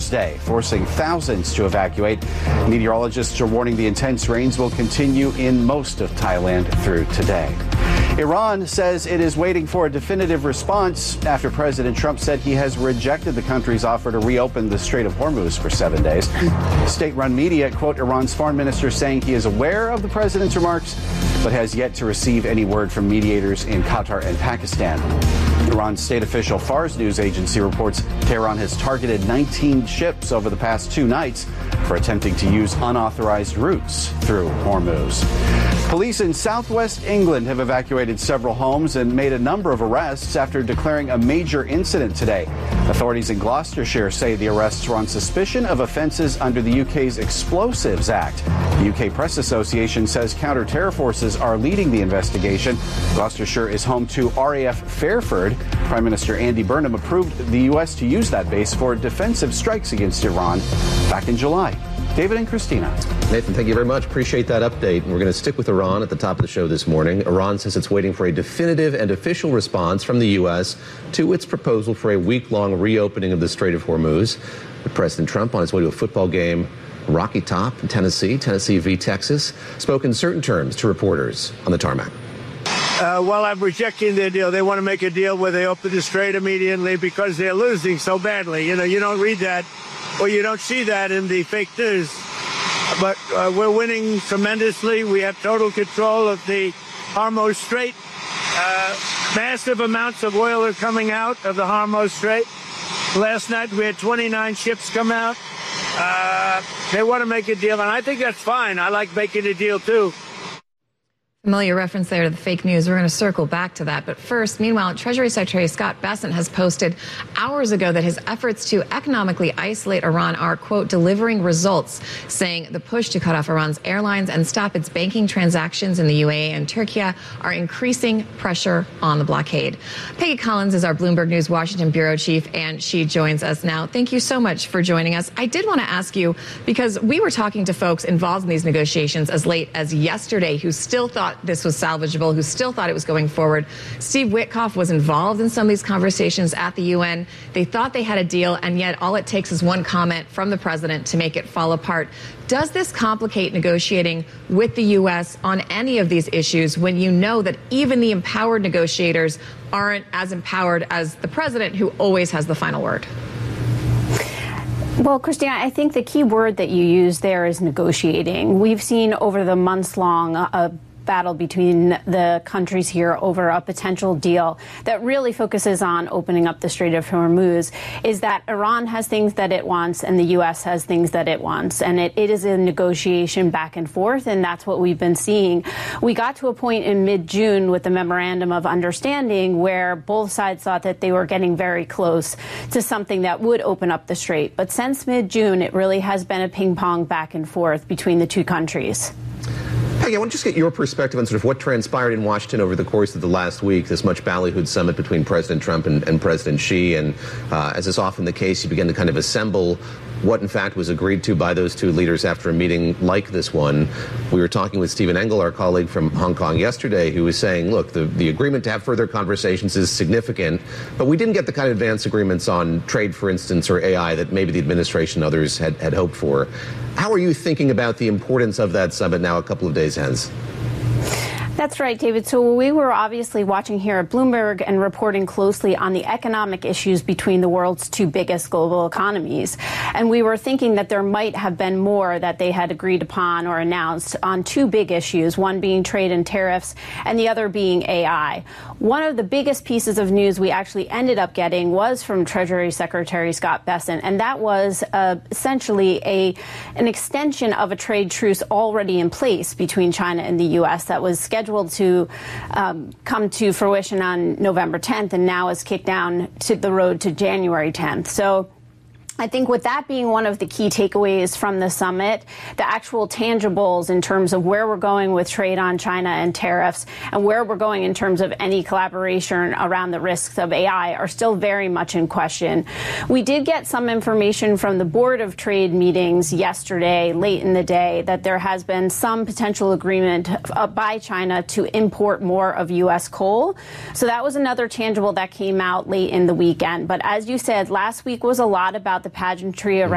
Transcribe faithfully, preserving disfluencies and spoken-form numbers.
Day, forcing thousands to evacuate. Meteorologists are warning the intense rains will continue in most of Thailand through today. Iran says it is waiting for a definitive response after President Trump said he has rejected the country's offer to reopen the Strait of Hormuz for seven days. State-run media quote Iran's foreign minister saying he is aware of the president's remarks, but has yet to receive any word from mediators in Qatar and Pakistan. Iran's state official Fars news agency reports Tehran has targeted nineteen ships over the past two nights for attempting to use unauthorized routes through Hormuz. Police in southwest England have evacuated several homes and made a number of arrests after declaring a major incident today. Authorities in Gloucestershire say the arrests were on suspicion of offenses under the U K's Explosives Act. The U K Press Association says counter-terror forces are leading the investigation. Gloucestershire is home to R A F Fairford. Prime Minister Andy Burnham approved the U S to use that base for defensive strikes against Iran back in July. David and Christina. Nathan, thank you very much. Appreciate that update. And we're going to stick with Iran at the top of the show this morning. Iran says it's waiting for a definitive and official response from the U S to its proposal for a week-long reopening of the Strait of Hormuz. With President Trump on his way to a football game, Rocky Top in Tennessee, Tennessee v. Texas, spoke in certain terms to reporters on the tarmac. Uh, well, I'm rejecting their deal. They want to make a deal where they open the strait immediately because they're losing so badly. You know, you don't read that or you don't see that in the fake news. But uh, we're winning tremendously. We have total control of the Hormuz Strait. Uh, massive amounts of oil are coming out of the Hormuz Strait. Last night we had twenty-nine ships come out. Uh, they want to make a deal, and I think that's fine. I like making a deal, too. Familiar reference there to the fake news. We're going to circle back to that. But first, meanwhile, Treasury Secretary Scott Bessent has posted hours ago that his efforts to economically isolate Iran are, quote, delivering results, saying the push to cut off Iran's airlines and stop its banking transactions in the U A E and Turkey are increasing pressure on the blockade. Peggy Collins is our Bloomberg News Washington bureau chief, and she joins us now. Thank you so much for joining us. I did want to ask you, because we were talking to folks involved in these negotiations as late as yesterday who still thought this was salvageable, who still thought it was going forward. Steve Witkoff was involved in some of these conversations at the U N. They thought they had a deal, and yet all it takes is one comment from the president to make it fall apart. Does this complicate negotiating with the U S on any of these issues when you know that even the empowered negotiators aren't as empowered as the president, who always has the final word? Well, Christina, I think the key word that you use there is negotiating. We've seen over the months long a battle between the countries here over a potential deal that really focuses on opening up the Strait of Hormuz. Is that Iran has things that it wants and the U S has things that it wants. And it, it is a negotiation back and forth, and that's what we've been seeing. We got to a point in mid-June with the Memorandum of Understanding where both sides thought that they were getting very close to something that would open up the strait. But since mid-June, it really has been a ping-pong back and forth between the two countries. Peggy, I want to just get your perspective on sort of what transpired in Washington over the course of the last week, this much ballyhooed summit between President Trump and, and President Xi. And uh, as is often the case, you begin to kind of assemble what, in fact, was agreed to by those two leaders after a meeting like this one. We were talking with Stephen Engel, our colleague from Hong Kong yesterday, who was saying, look, the, the agreement to have further conversations is significant, but we didn't get the kind of advanced agreements on trade, for instance, or A I that maybe the administration and others had, had hoped for. How are you thinking about the importance of that summit now a couple of days hence? That's right, David. So we were obviously watching here at Bloomberg and reporting closely on the economic issues between the world's two biggest global economies. And we were thinking that there might have been more that they had agreed upon or announced on two big issues, one being trade and tariffs and the other being A I. One of the biggest pieces of news we actually ended up getting was from Treasury Secretary Scott Bessent, and that was uh, essentially a an extension of a trade truce already in place between China and the U S that was scheduled to um, come to fruition on November tenth and now is kicked down to the road to January tenth. So I think with that being one of the key takeaways from the summit, the actual tangibles in terms of where we're going with trade on China and tariffs and where we're going in terms of any collaboration around the risks of A I are still very much in question. We did get some information from the Board of Trade meetings yesterday, late in the day, that there has been some potential agreement uh, by China to import more of U S coal. So that was another tangible that came out late in the weekend. But as you said, last week was a lot about the pageantry around